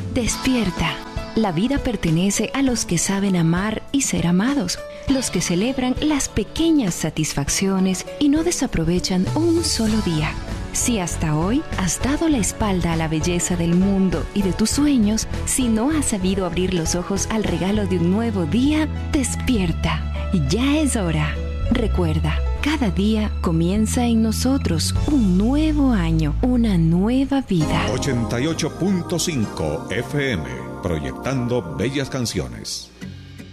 Despierta. La vida pertenece a los que saben amar y ser amados, los que celebran las pequeñas satisfacciones y no desaprovechan un solo día. Si hasta hoy has dado la espalda a la belleza del mundo y de tus sueños, si no has sabido abrir los ojos al regalo de un nuevo día, despierta. Ya es hora. Recuerda, cada día comienza en nosotros un nuevo año, una nueva vida. 88.5 FM, proyectando bellas canciones.